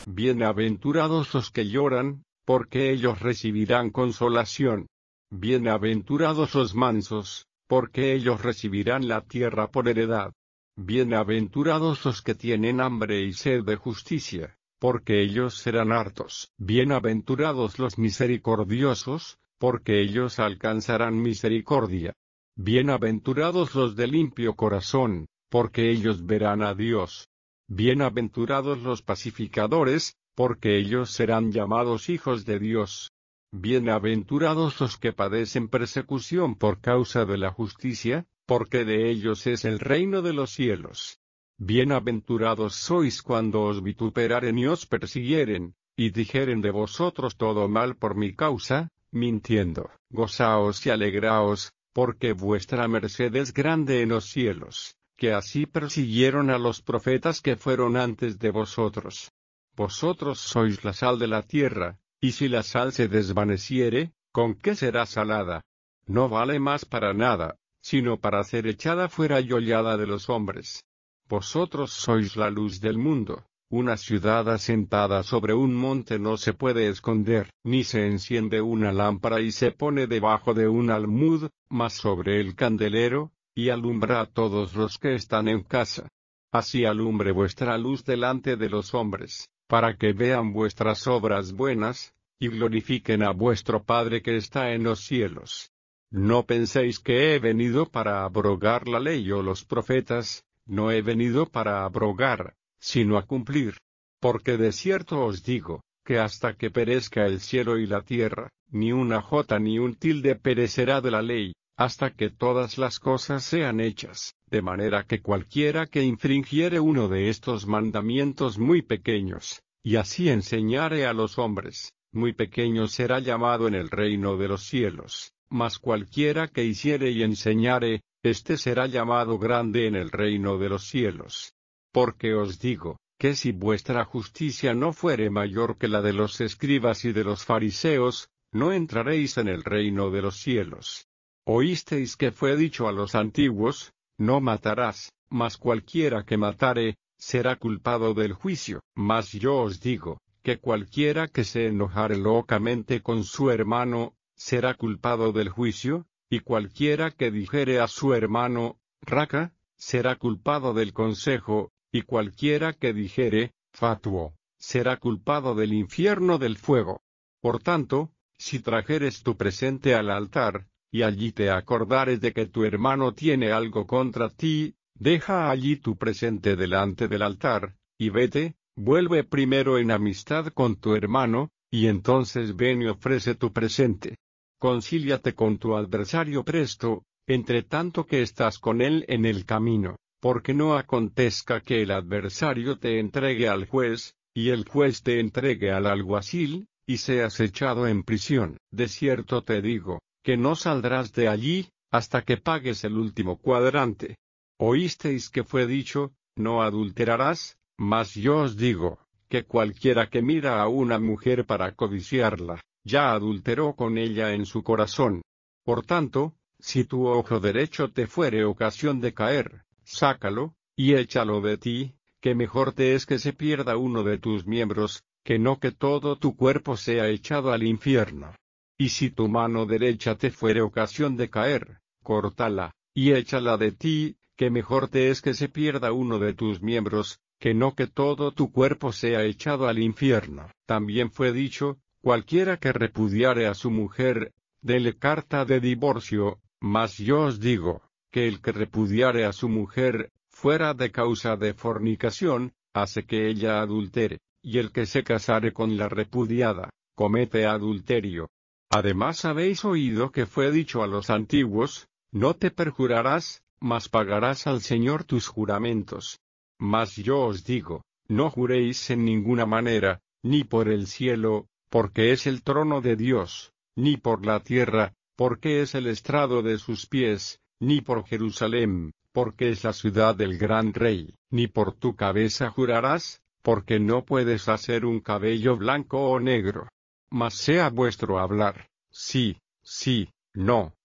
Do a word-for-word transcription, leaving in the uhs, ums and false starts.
Bienaventurados los que lloran, porque ellos recibirán consolación. Bienaventurados los mansos, porque ellos recibirán la tierra por heredad. Bienaventurados los que tienen hambre y sed de justicia, porque ellos serán hartos. Bienaventurados los misericordiosos, porque ellos alcanzarán misericordia. Bienaventurados los de limpio corazón, porque ellos verán a Dios. Bienaventurados los pacificadores, porque ellos serán llamados hijos de Dios. Bienaventurados los que padecen persecución por causa de la justicia, porque de ellos es el reino de los cielos. Bienaventurados sois cuando os vituperaren y os persiguieren, y dijeren de vosotros todo mal por mi causa, mintiendo. Gozaos y alegraos, porque vuestra merced es grande en los cielos, que así persiguieron a los profetas que fueron antes de vosotros. Vosotros sois la sal de la tierra, y si la sal se desvaneciere, ¿con qué será salada? No vale más para nada, sino para ser echada fuera y hollada de los hombres. Vosotros sois la luz del mundo. Una ciudad asentada sobre un monte no se puede esconder, ni se enciende una lámpara y se pone debajo de un almud, mas sobre el candelero, y alumbra a todos los que están en casa. Así alumbre vuestra luz delante de los hombres, para que vean vuestras obras buenas, y glorifiquen a vuestro Padre que está en los cielos. No penséis que he venido para abrogar la ley o los profetas, no he venido para abrogar, sino a cumplir. Porque de cierto os digo, que hasta que perezca el cielo y la tierra, ni una jota ni un tilde perecerá de la ley, hasta que todas las cosas sean hechas, de manera que cualquiera que infringiere uno de estos mandamientos muy pequeños, y así enseñare a los hombres, muy pequeño será llamado en el reino de los cielos, mas cualquiera que hiciere y enseñare, éste será llamado grande en el reino de los cielos. Porque os digo, que si vuestra justicia no fuere mayor que la de los escribas y de los fariseos, no entraréis en el reino de los cielos. Oísteis que fue dicho a los antiguos, no matarás, mas cualquiera que matare, será culpado del juicio. Mas yo os digo, que cualquiera que se enojare locamente con su hermano, será culpado del juicio, y cualquiera que dijere a su hermano, raca, será culpado del consejo, y cualquiera que dijere, fatuo, será culpado del infierno del fuego. Por tanto, si trajeres tu presente al altar, y allí te acordares de que tu hermano tiene algo contra ti, deja allí tu presente delante del altar, y vete, vuelve primero en amistad con tu hermano, y entonces ven y ofrece tu presente. Concíliate con tu adversario presto, entre tanto que estás con él en el camino, porque no acontezca que el adversario te entregue al juez, y el juez te entregue al alguacil, y seas echado en prisión. De cierto te digo, que no saldrás de allí, hasta que pagues el último cuadrante. Oísteis que fue dicho, no adulterarás, mas yo os digo, que cualquiera que mira a una mujer para codiciarla, ya adulteró con ella en su corazón. Por tanto, si tu ojo derecho te fuere ocasión de caer, sácalo, y échalo de ti, que mejor te es que se pierda uno de tus miembros, que no que todo tu cuerpo sea echado al infierno. Y si tu mano derecha te fuere ocasión de caer, córtala, y échala de ti, que mejor te es que se pierda uno de tus miembros, que no que todo tu cuerpo sea echado al infierno. También fue dicho, cualquiera que repudiare a su mujer, dele carta de divorcio, mas yo os digo, que el que repudiare a su mujer, fuera de causa de fornicación, hace que ella adultere, y el que se casare con la repudiada, comete adulterio. Además habéis oído que fue dicho a los antiguos, no te perjurarás, mas pagarás al Señor tus juramentos. Mas yo os digo, no juréis en ninguna manera, ni por el cielo, porque es el trono de Dios, ni por la tierra, porque es el estrado de sus pies, ni por Jerusalén, porque es la ciudad del gran rey, ni por tu cabeza jurarás, porque no puedes hacer un cabello blanco o negro. Mas sea vuestro hablar, sí, sí, no,